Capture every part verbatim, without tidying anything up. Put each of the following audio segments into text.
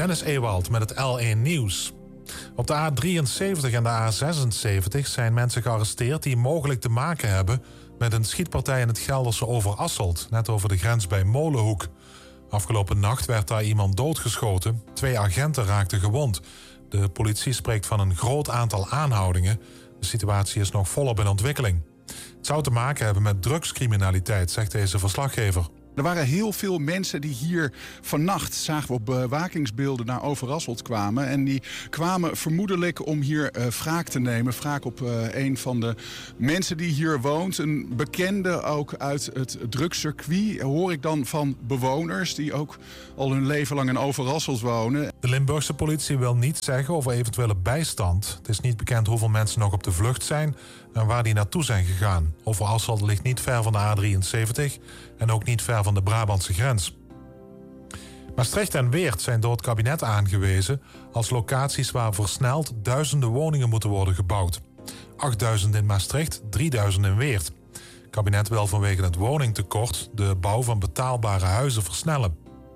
Dennis Ewald met het L één Nieuws. Op de A drieënzeventig en de A zesenzeventig zijn mensen gearresteerd die mogelijk te maken hebben met een schietpartij in het Gelderse Overasselt, net over de grens bij Molenhoek. Afgelopen nacht werd daar iemand doodgeschoten. Twee agenten raakten gewond. De politie spreekt van een groot aantal aanhoudingen. De situatie is nog volop in ontwikkeling. Het zou te maken hebben met drugscriminaliteit, zegt deze verslaggever. Er waren heel veel mensen die hier vannacht, zagen we op bewakingsbeelden, naar Overasselt kwamen. En die kwamen vermoedelijk om hier uh, wraak te nemen. Wraak op uh, een van de mensen die hier woont. Een bekende ook uit het drugscircuit. Hoor ik dan van bewoners die ook al hun leven lang in Overasselt wonen. De Limburgse politie wil niets zeggen over eventuele bijstand. Het is niet bekend hoeveel mensen nog op de vlucht zijn en waar die naartoe zijn gegaan. Overasselt ligt niet ver van de A drieënzeventig en ook niet ver van de Brabantse grens. Maastricht en Weert zijn door het kabinet aangewezen als locaties waar versneld duizenden woningen moeten worden gebouwd. achtduizend in Maastricht, drieduizend in Weert. Het kabinet wil vanwege het woningtekort de bouw van betaalbare huizen versnellen.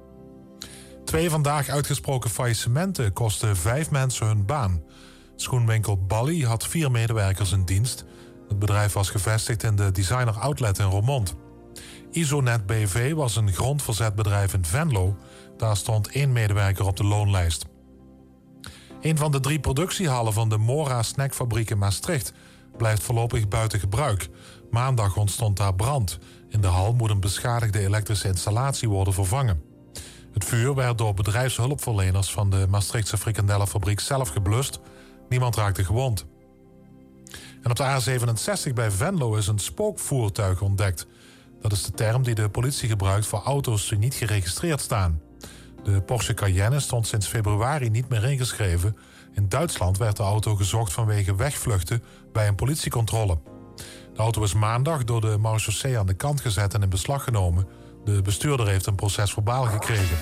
Twee vandaag uitgesproken faillissementen kosten vijf mensen hun baan. Schoenwinkel Bally had vier medewerkers in dienst. Het bedrijf was gevestigd in de Designer Outlet in Roermond. Isonet B V was een grondverzetbedrijf in Venlo. Daar stond één medewerker op de loonlijst. Een van de drie productiehallen van de Mora snackfabriek in Maastricht blijft voorlopig buiten gebruik. Maandag ontstond daar brand. In de hal moet een beschadigde elektrische installatie worden vervangen. Het vuur werd door bedrijfshulpverleners van de Maastrichtse frikandellenfabriek zelf geblust. Niemand raakte gewond. En op de A zevenenzestig bij Venlo is een spookvoertuig ontdekt. Dat is de term die de politie gebruikt voor auto's die niet geregistreerd staan. De Porsche Cayenne stond sinds februari niet meer ingeschreven. In Duitsland werd de auto gezocht vanwege wegvluchten bij een politiecontrole. De auto is maandag door de marechaussee aan de kant gezet en in beslag genomen. De bestuurder heeft een procesverbaal gekregen.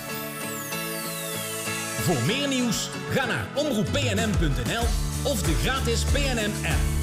Voor meer nieuws, ga naar omroep p n m punt n l of de gratis P N M app.